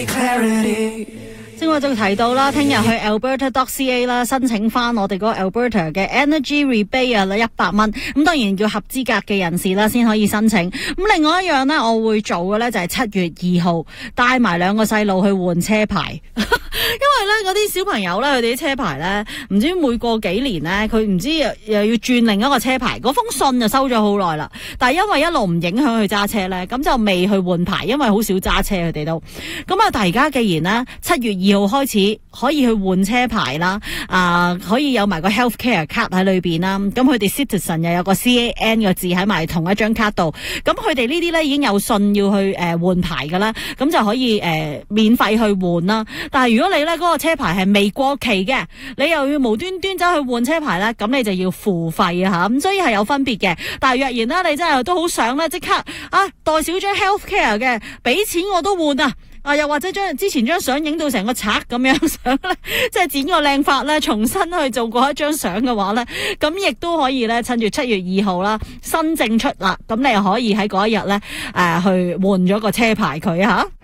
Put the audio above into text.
正話就提到啦，聽日去 alberta.ca 啦，申請翻我哋嗰個 Alberta 嘅 Energy Rebate 啊，100蚊。咁當然要合資格嘅人士啦，先可以申請。咁另外一樣咧，我會做嘅咧就係7月2號帶埋2個細路去換車牌。因為咧嗰啲小朋友咧，佢哋啲車牌咧，唔知每過幾年咧，佢唔知又要轉另一個車牌。嗰封信就收咗好耐啦，但係因為一路唔影響佢揸車咧，咁就未去換牌，因為好少揸車佢哋都。咁啊，但係而家既然咧7月2號開始可以去換車牌啦，可以有埋個 healthcare card 喺裏邊啦，咁佢哋 citizen 又有個 CAN 個字喺埋同一張卡度，咁佢哋呢啲咧已經有信要去換牌噶啦，咁就可以免費去換啦。但係如果你咧嗰個車牌係未過期嘅，你又要無端端走去換車牌咧，咁你就要付費啊吓，咁所以係有分別嘅。但係若然啦，你真係都好想咧即刻袋少張 healthcare 嘅，俾錢我都換啊！又或者將之前張相影到成個賊咁樣相咧，即係剪個靚髮咧，重新去做過一張相嘅話咧，咁亦都可以咧，趁住7月2號啦，新政出啦，咁你又可以喺嗰一日咧，去換咗個車牌佢吓。